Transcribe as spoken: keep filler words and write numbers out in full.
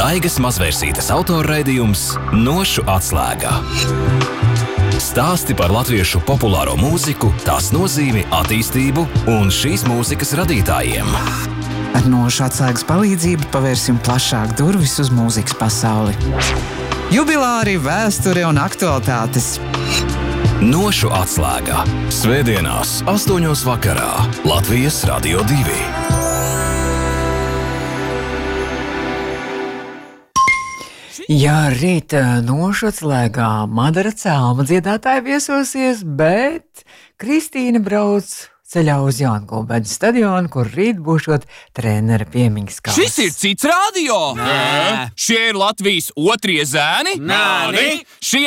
Daigas Mazvērsītes autorraidījums Nošu atslēgā. Stāsti par latviešu populāro mūziku, tās nozīmi, attīstību un šīs mūzikas radītājiem. Ar Nošu atslēgas palīdzību pavērsim plašāk durvis uz mūzikas pasauli. Jubilāri, vēsture un aktualitātes. Nošu atslēgā. Svētdienās, astoņos vakarā. Latvijas Radio divi. Jā, rīt Nošu atslēgā Madara Celma dziedātāja viesosies, bet Kristīna brauc ceļā uz Jaungulbenes stadionu, kur rīt būšot trenera piemiņas kāds. Šis ir cits radio! Nē. Šie ir Latvijas otrie zēni? Nē. Šie